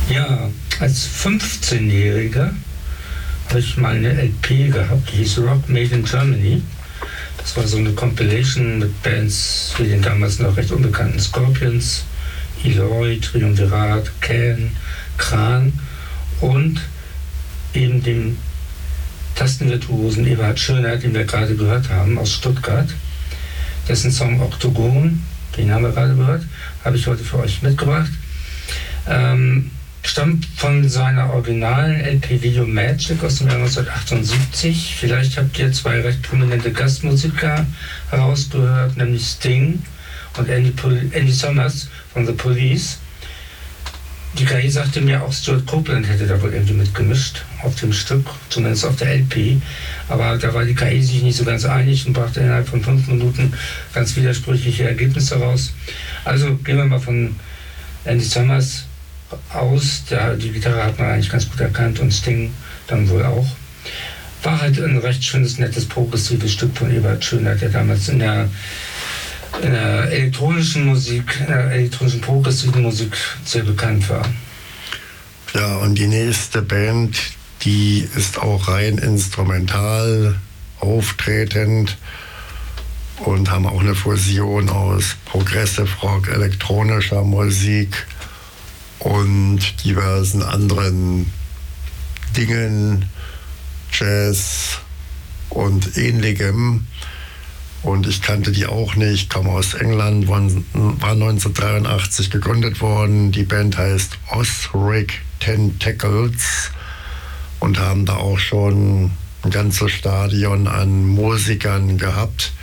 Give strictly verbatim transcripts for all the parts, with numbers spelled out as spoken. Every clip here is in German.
Ja, als fünfzehnjähriger habe ich mal eine L P gehabt, die hieß Rock Made in Germany. Das war so eine Compilation mit Bands wie den damals noch recht unbekannten Scorpions, Eloy, Triumvirat, Can, Kran und eben dem Tastenvirtuosen Eberhard Schöner, den wir gerade gehört haben, aus Stuttgart. Dessen Song Oktogon, den haben wir gerade gehört, habe ich heute für euch mitgebracht. Ähm, stammt von seiner originalen L P Video Magic aus dem Jahr neunzehnhundertachtundsiebzig. Vielleicht habt ihr zwei recht prominente Gastmusiker herausgehört, nämlich Sting und Andy, Pol- Andy Summers von The Police. Die K I sagte mir, auch Stuart Copeland hätte da wohl irgendwie mitgemischt auf dem Stück, zumindest auf der L P. Aber da war die K I sich nicht so ganz einig und brachte innerhalb von fünf Minuten ganz widersprüchliche Ergebnisse raus. Also gehen wir mal von Andy Summers aus. Der, die Gitarre hat man eigentlich ganz gut erkannt und Sting dann wohl auch. War halt ein recht schönes, nettes, progressives Stück von Eberhard Schöner, der damals in der in der elektronischen Musik, in der elektronischen progressiven Musik sehr bekannt war. Ja, und die nächste Band, die ist auch rein instrumental auftretend und haben auch eine Fusion aus Progressive Rock, elektronischer Musik und diversen anderen Dingen, Jazz und ähnlichem. Und ich kannte die auch nicht, komme aus England, war neunzehnhundertdreiundachtzig gegründet worden. Die Band heißt Osric Tentacles und haben da auch schon ein ganzes Stadion an Musikern gehabt.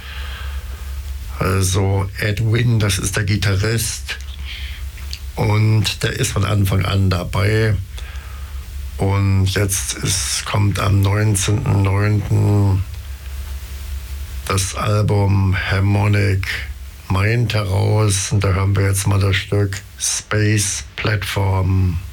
Also Ed Wynn, das ist der Gitarrist und der ist von Anfang an dabei. Und jetzt ist, kommt am neunzehnten neunten das Album Harmonic Mind heraus und da hören wir jetzt mal das Stück Space Platform.